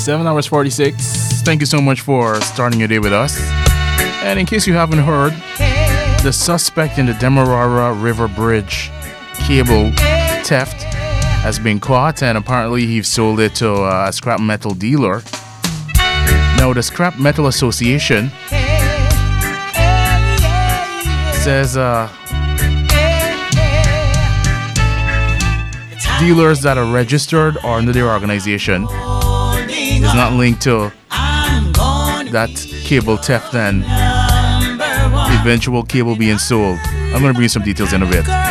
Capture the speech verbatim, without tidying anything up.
seven hours forty-six. Thank you so much for starting your day with us. And in case you haven't heard, the suspect in the Demerara River Bridge cable theft has been caught, and apparently he sold it to uh, a scrap metal dealer. Now, the Scrap Metal Association says uh, dealers that are registered or under their organization is not linked to that cable theft and eventual cable being sold. I'm going to bring you some details in a bit.